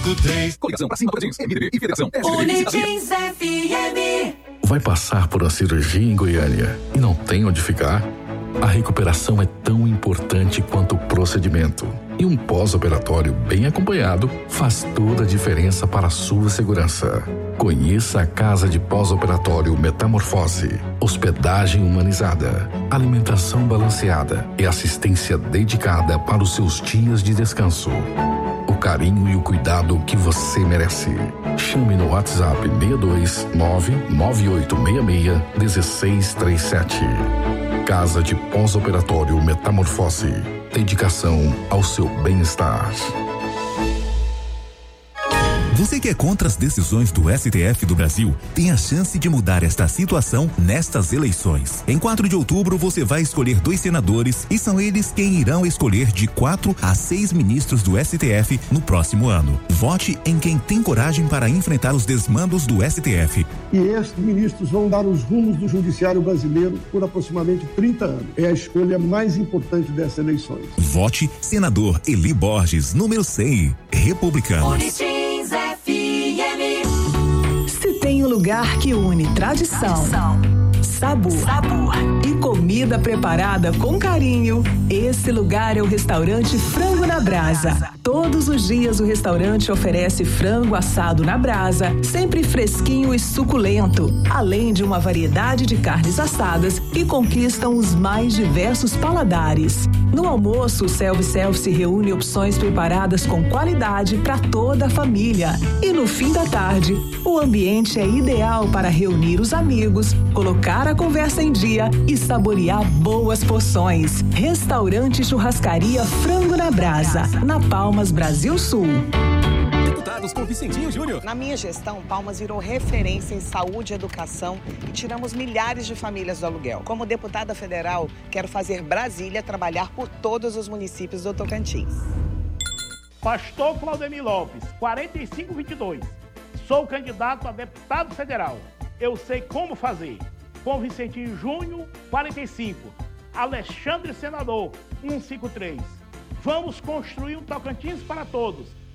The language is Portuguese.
good day. Coligação pra cima do Jeans, MDB e Federação. Unijins FM. Vai passar por uma cirurgia em Goiânia e não tem onde ficar? A recuperação é tão importante quanto o procedimento. E um pós-operatório bem acompanhado faz toda a diferença para a sua segurança. Conheça a Casa de Pós-Operatório Metamorfose. Hospedagem humanizada, alimentação balanceada e assistência dedicada para os seus dias de descanso. O carinho e o cuidado que você merece. Chame no WhatsApp 629-9866-1637. Casa de Pós-Operatório Metamorfose. Dedicação ao seu bem-estar. Você que é contra as decisões do STF do Brasil, tem a chance de mudar esta situação nestas eleições. Em 4 de outubro, você vai escolher 2 senadores e são eles quem irão escolher de 4 a 6 ministros do STF no próximo ano. Vote em quem tem coragem para enfrentar os desmandos do STF. E estes ministros vão dar os rumos do judiciário brasileiro por aproximadamente 30 anos. É a escolha mais importante dessas eleições. Vote senador Eli Borges, número 100, republicano. Se tem um lugar que une tradição, sabor e comida preparada com carinho, esse lugar é o restaurante Frango na Brasa. Todos os dias o restaurante oferece frango assado na brasa, sempre fresquinho e suculento, além de uma variedade de carnes assadas que conquistam os mais diversos paladares. No almoço, o self-service reúne opções preparadas com qualidade para toda a família. E no fim da tarde, o ambiente é ideal para reunir os amigos, colocar a conversa em dia e saborear boas porções. Restaurante Churrascaria Frango na Brasa, na Palmas, Brasil Sul. Deputados com Vicentinho Júnior. Na minha gestão, Palmas virou referência em saúde e educação e tiramos milhares de famílias do aluguel. Como deputada federal, quero fazer Brasília trabalhar por todos os municípios do Tocantins. Pastor Claudemir Lopes, 4522. Sou candidato a deputado federal. Eu sei como fazer. Com Vicentinho Júnior, 45. Alexandre Senador, 153. Vamos construir um Tocantins para todos.